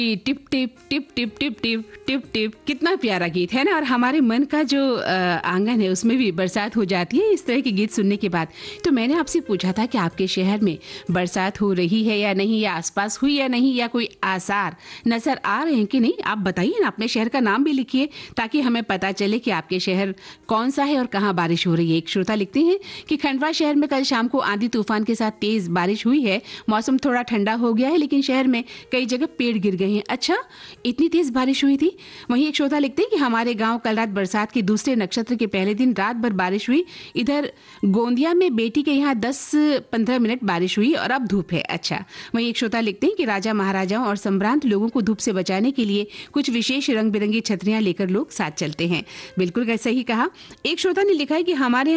Tip tip tip tip tip tip tip tip, कितना प्यारा गीत है ना। और हमारे मन का जो आंगन है उसमें भी बरसात हो जाती है इस तरह के गीत सुनने के बाद। तो मैंने आपसे पूछा था कि आपके शहर में बरसात हो रही है या नहीं, या आसपास हुई या नहीं, या कोई आसार नजर आ रहे हैं कि नहीं। आप बताइए ना, अपने शहर का नाम भी लिखिए ताकि हमें पता चले कि आपके शहर कौन सा है और कहाँ बारिश हो रही है। एक श्रोता लिखते हैं कि खंडवा शहर में कल शाम को आंधी तूफान के साथ तेज बारिश हुई है। मौसम थोड़ा ठंडा हो गया है लेकिन शहर में कई जगह पेड़ गिर गए हैं। अच्छा, इतनी तेज बारिश हुई थी। वहीं एक श्रोता लिखते हैं कि हमारे गांव कल रात बरसात के दूसरे नक्षत्र के पहले दिन रात भर बारिश हुई। इधर गोंदिया में बेटी के यहाँ 10-15 मिनट बारिश हुई और अब धूप है। अच्छा, वहीं एक श्रोता लिखते हैं कि राजा महाराजाओं और संभ्रांत लोगों को धूप से बचाने के लिए कुछ विशेष रंग बिरंगी छतरियां लेकर लोग साथ चलते हैं। बिल्कुल सही कहा। एक श्रोता ने लिखा है कि हमारे